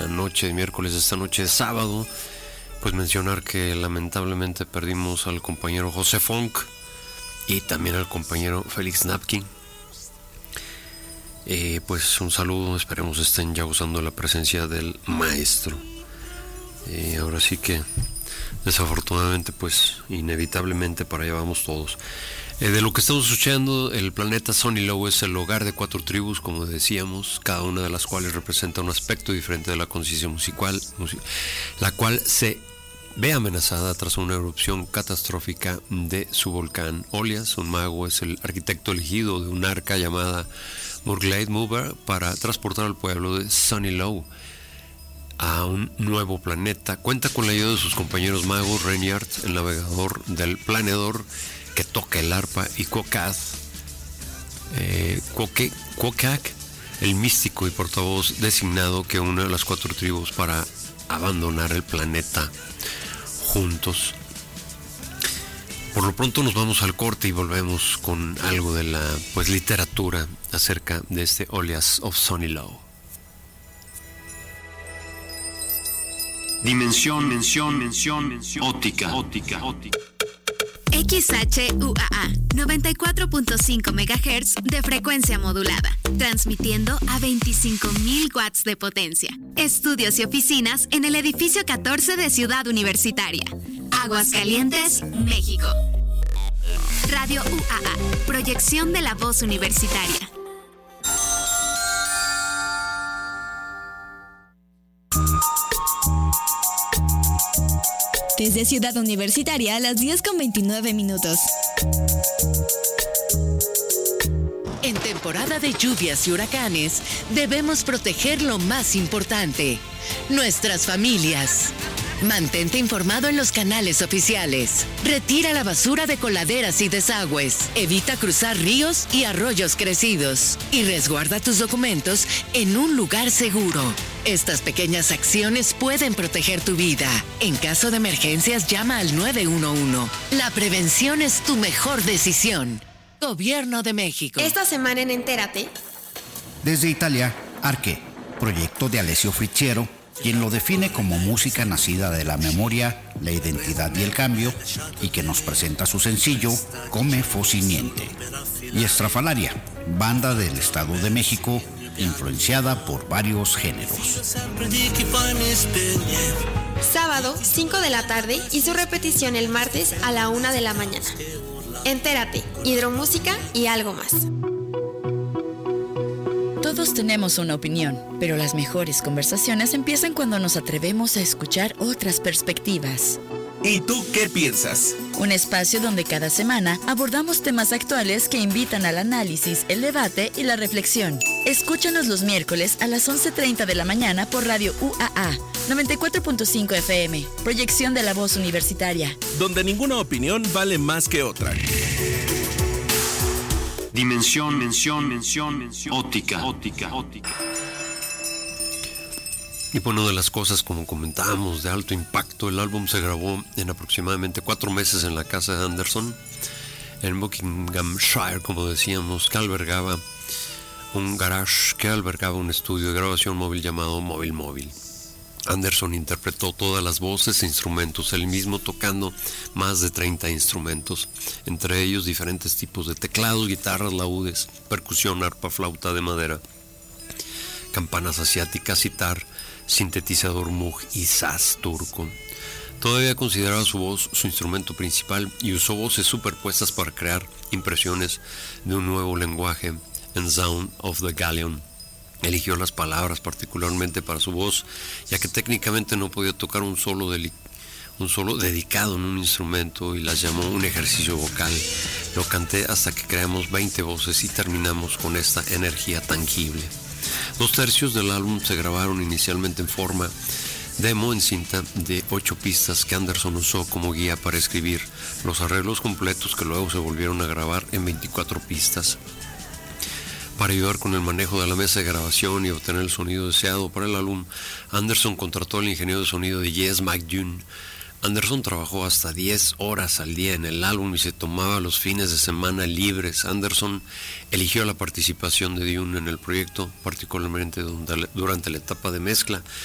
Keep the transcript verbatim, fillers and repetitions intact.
esta noche de miércoles, esta noche de sábado, pues mencionar que lamentablemente perdimos al compañero José Funk y también al compañero Félix Napkin. Eh, pues un saludo, esperemos estén ya usando la presencia del maestro. Eh, ahora sí que desafortunadamente, pues inevitablemente para allá vamos todos. Eh, de lo que estamos escuchando, el planeta Sunny Low es el hogar de cuatro tribus, como decíamos, cada una de las cuales representa un aspecto diferente de la conciencia musical, la cual se ve amenazada tras una erupción catastrófica de su volcán Olias. Un mago es el arquitecto elegido de un arca llamada Murglade Mover para transportar al pueblo de Sunny Low a un nuevo planeta. Cuenta con la ayuda de sus compañeros magos Reynard, el navegador del planeador que toca el arpa, y Quokaz, eh, Quokak, el místico y portavoz designado que une a las cuatro tribus para abandonar el planeta juntos. Por lo pronto nos vamos al corte y volvemos con algo de la pues literatura acerca de este Olias of Sunny Low. Dimensión, mención, mención, mención, óptica, óptica, óptica. X H U A A, noventa y cuatro punto cinco megahertz de frecuencia modulada, transmitiendo a veinticinco mil watts de potencia. Estudios y oficinas en el edificio catorce de Ciudad Universitaria, Aguascalientes, México. Radio U A A, proyección de la voz universitaria. Desde Ciudad Universitaria a las diez con veintinueve minutos. En temporada de lluvias y huracanes, debemos proteger lo más importante, nuestras familias. Mantente informado en los canales oficiales. Retira la basura de coladeras y desagües. Evita cruzar ríos y arroyos crecidos. Y resguarda tus documentos en un lugar seguro. Estas pequeñas acciones pueden proteger tu vida. En caso de emergencias, llama al nueve uno uno. La prevención es tu mejor decisión. Gobierno de México. Esta semana en Entérate. Desde Italia, Arche, proyecto de Alessio Fricciero, quien lo define como música nacida de la memoria, la identidad y el cambio, y que nos presenta su sencillo Come Fossi Niente. Y Estrafalaria, banda del Estado de México, influenciada por varios géneros. Sábado, cinco de la tarde, y su repetición el martes a la una de la mañana. Entérate, hidromúsica y algo más. Todos tenemos una opinión, pero las mejores conversaciones empiezan cuando nos atrevemos a escuchar otras perspectivas. ¿Y tú qué piensas? Un espacio donde cada semana abordamos temas actuales que invitan al análisis, el debate y la reflexión. Escúchanos los miércoles a las once treinta de la mañana por Radio U A A, noventa y cuatro punto cinco F M, proyección de la voz universitaria. Donde ninguna opinión vale más que otra. Dimensión, mención, mención, mención, óptica, óptica, óptica. Y por una de las cosas, como comentábamos, de alto impacto, el álbum se grabó en aproximadamente cuatro meses en la casa de Anderson, en Buckinghamshire, como decíamos, que albergaba un garage, que albergaba un estudio de grabación móvil llamado Móvil Móvil. Anderson interpretó todas las voces e instrumentos, él mismo tocando más de treinta instrumentos, entre ellos diferentes tipos de teclados, guitarras, laúdes, percusión, arpa, flauta de madera, campanas asiáticas, sitar, sintetizador Moog y saz turco. Todavía consideraba su voz su instrumento principal y usó voces superpuestas para crear impresiones de un nuevo lenguaje en Sound of the Galleon. Eligió las palabras particularmente para su voz, ya que técnicamente no podía tocar un solo, deli- un solo dedicado en un instrumento, y las llamó un ejercicio vocal. Lo canté hasta que creamos veinte voces y terminamos con esta energía tangible. Dos tercios del álbum se grabaron inicialmente en forma demo en cinta de ocho pistas que Anderson usó como guía para escribir los arreglos completos, que luego se volvieron a grabar en veinticuatro pistas. Para ayudar con el manejo de la mesa de grabación y obtener el sonido deseado para el álbum, Anderson contrató al ingeniero de sonido de Jess McDune. Anderson trabajó hasta diez horas al día en el álbum y se tomaba los fines de semana libres. Anderson eligió la participación de Dune en el proyecto, particularmente durante la etapa de mezcla,